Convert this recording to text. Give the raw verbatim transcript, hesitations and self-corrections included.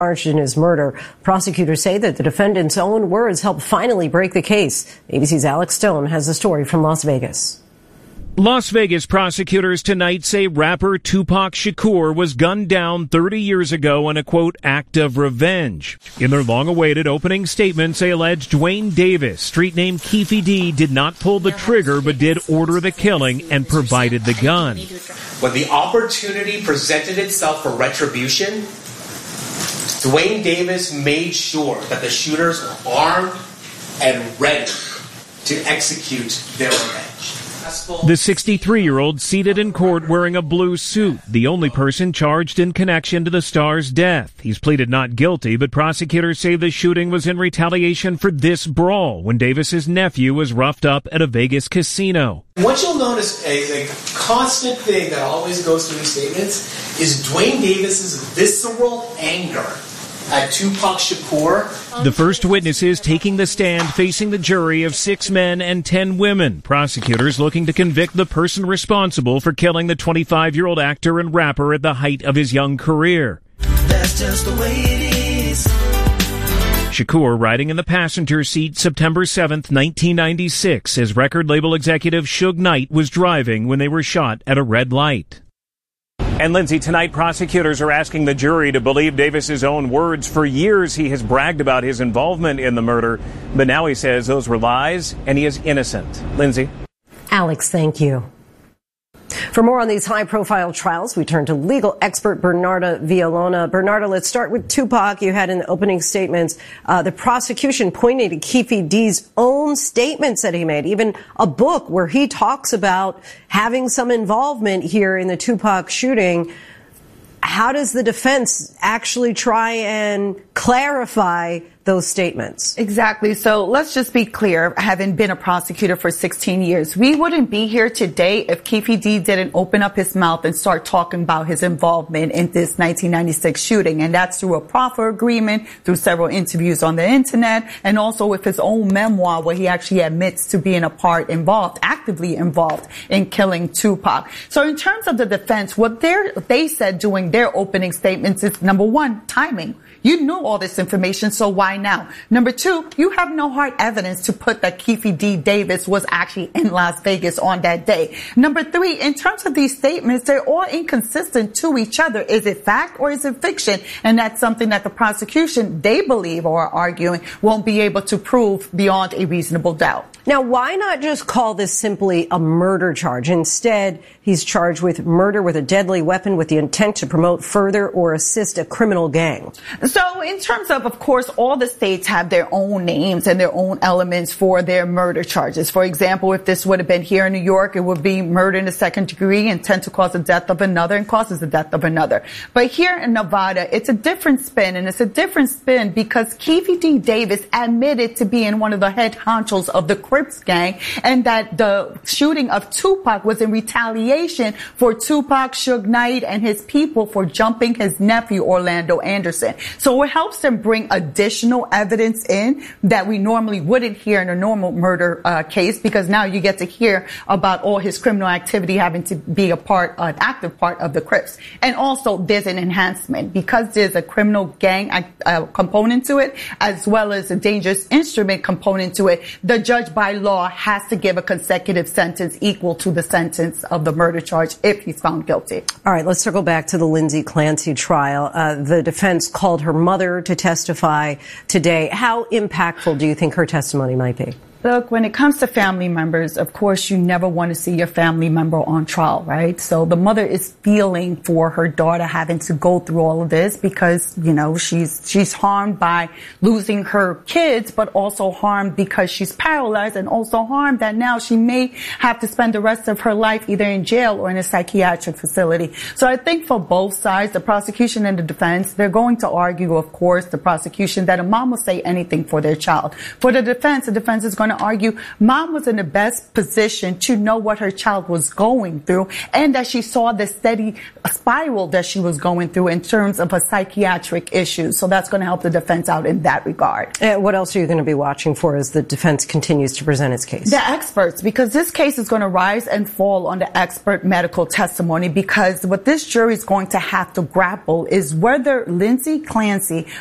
charged in his murder. Prosecutors say that the defendant's own words helped finally break the case. A B C's Alex Stone has the story from Las Vegas. Las Vegas prosecutors tonight say rapper Tupac Shakur was gunned down thirty years ago in a, quote, act of revenge. In their long-awaited opening statements, they allege Dwayne Davis, street name Keefe D, did not pull the trigger but did order the killing and provided the gun. When the opportunity presented itself for retribution, Dwayne Davis made sure that the shooters were armed and ready to execute their revenge. The sixty-three-year-old seated in court wearing a blue suit, the only person charged in connection to the star's death. He's pleaded not guilty, but prosecutors say the shooting was in retaliation for this brawl when Davis's nephew was roughed up at a Vegas casino. What you'll notice a, a constant thing that always goes through these statements is Dwayne Davis's visceral anger at Tupac Shakur. The first witnesses taking the stand facing the jury of six men and ten women. Prosecutors looking to convict the person responsible for killing the twenty-five-year-old actor and rapper at the height of his young career. That's just the way it is. Shakur riding in the passenger seat September seventh, nineteen ninety-six, as record label executive Suge Knight was driving when they were shot at a red light. And Lindsay, tonight prosecutors are asking the jury to believe Davis's own words. For years he has bragged about his involvement in the murder, but now he says those were lies and he is innocent. Lindsay? Alex, thank you. For more on these high-profile trials, we turn to legal expert Bernarda Villalona. Bernarda, let's start with Tupac. You had in the opening statements uh, the prosecution pointing to Keefe D's own statements that he made, even a book where he talks about having some involvement here in the Tupac shooting. How does the defense actually try and clarify those statements? Exactly. So let's just be clear, having been a prosecutor for sixteen years, we wouldn't be here today if Keefe D didn't open up his mouth and start talking about his involvement in this nineteen ninety-six shooting. And that's through a proffer agreement, through several interviews on the internet, and also with his own memoir where he actually admits to being a part involved, actively involved in killing Tupac. So in terms of the defense, what they're, they said during their opening statements is, number one, timing. You knew all this information, so why now? Number two, you have no hard evidence to put that Keefe D. Davis was actually in Las Vegas on that day. Number three, in terms of these statements, they're all inconsistent to each other. Is it fact or is it fiction? And that's something that the prosecution, they believe or are arguing, won't be able to prove beyond a reasonable doubt. Now, why not just call this simply a murder charge? Instead, he's charged with murder with a deadly weapon with the intent to promote, further, or assist a criminal gang. So in terms of, of course, all the states have their own names and their own elements for their murder charges. For example, if this would have been here in New York, it would be murder in the second degree, intent to cause the death of another, and causes the death of another. But here in Nevada, it's a different spin, and it's a different spin because Keefe D. Davis admitted to being one of the head honchos of the Crips gang, and that the shooting of Tupac was in retaliation for Tupac, Suge Knight, and his people for jumping his nephew, Orlando Anderson. So it helps them bring additional evidence in that we normally wouldn't hear in a normal murder uh, case, because now you get to hear about all his criminal activity having to be a part, an active part of the Crips. And also there's an enhancement because there's a criminal gang uh, component to it, as well as a dangerous instrument component to it. The judge by law has to give a consecutive sentence equal to the sentence of the murder charge if he's found guilty. All right, let's circle back to the Lindsay Clancy trial. Uh, the defense called her mother to testify today. How impactful do you think her testimony might be? Look, when it comes to family members, of course, you never want to see your family member on trial, right? So the mother is feeling for her daughter having to go through all of this because, you know, she's she's harmed by losing her kids, but also harmed because she's paralyzed, and also harmed that now she may have to spend the rest of her life either in jail or in a psychiatric facility. So I think for both sides, the prosecution and the defense, they're going to argue, of course, the prosecution, that a mom will say anything for their child. For the defense, the defense is going going to argue mom was in the best position to know what her child was going through and that she saw the steady spiral that she was going through in terms of a psychiatric issue. So that's going to help the defense out in that regard. Uh, what else are you going to be watching for as the defense continues to present its case? The experts, because this case is going to rise and fall on the expert medical testimony, because what this jury is going to have to grapple is whether Lindsay Clancy